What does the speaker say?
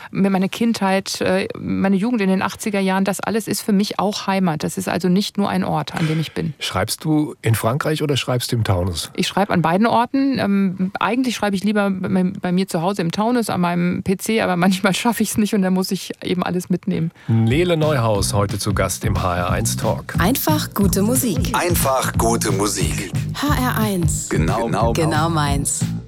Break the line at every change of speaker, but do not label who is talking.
meine Kindheit, meine Jugend in den 80er Jahren, das alles ist für mich auch Heimat. Das ist also nicht nur ein Ort, an dem ich bin.
Schreibst du in Frankreich oder schreibst du im Taunus?
Ich schreibe an beiden Orten. Eigentlich schreibe ich lieber bei mir zu Hause im Taunus an meinem PC, aber manchmal schaffe ich es nicht und dann muss ich eben alles mitnehmen.
Nele Neuhaus heute zu Gast im HR1 Talk.
Einfach gute Musik.
Einfach gute Musik.
HR1.
Genau
Genau meins.